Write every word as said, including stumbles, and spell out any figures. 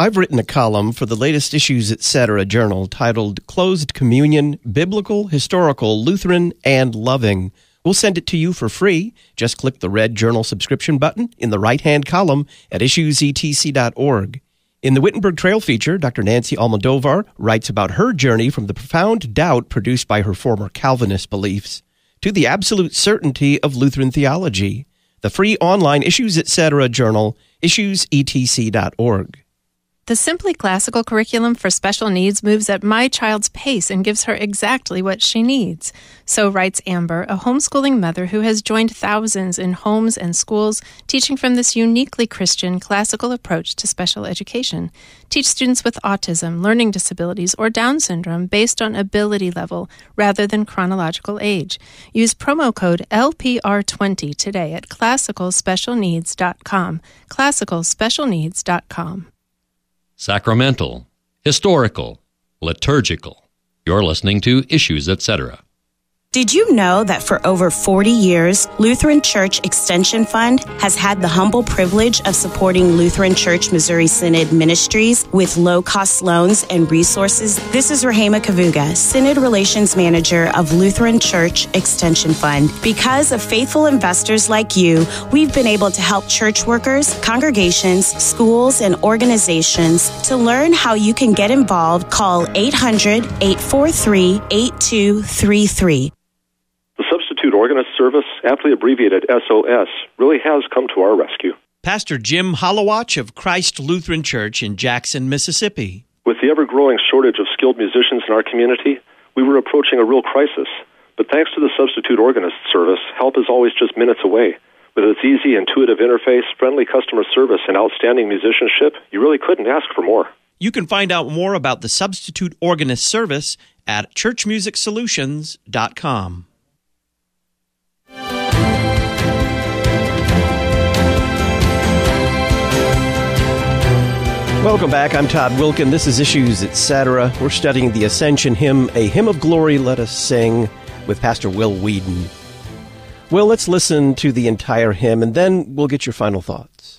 I've written a column for the latest Issues Etc. journal titled Closed Communion, Biblical, Historical, Lutheran, and Loving. We'll send it to you for free. Just click the red journal subscription button in the right-hand column at issues e t c dot org. In the Wittenberg Trail feature, Doctor Nancy Almodovar writes about her journey from the profound doubt produced by her former Calvinist beliefs to the absolute certainty of Lutheran theology. The free online Issues Etc. journal, issues e t c dot org. The Simply Classical curriculum for special needs moves at my child's pace and gives her exactly what she needs. So writes Amber, a homeschooling mother who has joined thousands in homes and schools teaching from this uniquely Christian classical approach to special education. Teach students with autism, learning disabilities, or Down syndrome based on ability level rather than chronological age. Use promo code L P R twenty today at classical special needs dot com. classical special needs dot com. Sacramental, historical, liturgical. You're listening to Issues Etc. Did you know that for over forty years, Lutheran Church Extension Fund has had the humble privilege of supporting Lutheran Church Missouri Synod ministries with low-cost loans and resources? This is Rahema Kavuga, Synod Relations Manager of Lutheran Church Extension Fund. Because of faithful investors like you, we've been able to help church workers, congregations, schools, and organizations. To learn how you can get involved, call eight hundred, eight four three, eight two three three. The Substitute Organist Service, aptly abbreviated S O S, really has come to our rescue. Pastor Jim Hollowatch of Christ Lutheran Church in Jackson, Mississippi. With the ever-growing shortage of skilled musicians in our community, we were approaching a real crisis. But thanks to the Substitute Organist Service, help is always just minutes away. With its easy, intuitive interface, friendly customer service, and outstanding musicianship, you really couldn't ask for more. You can find out more about the Substitute Organist Service at church music solutions dot com. Welcome back. I'm Todd Wilkin. This is Issues Etc. We're studying the Ascension hymn, A Hymn of Glory, Let Us Sing, with Pastor Will Whedon. Will, let's listen to the entire hymn, and then we'll get your final thoughts.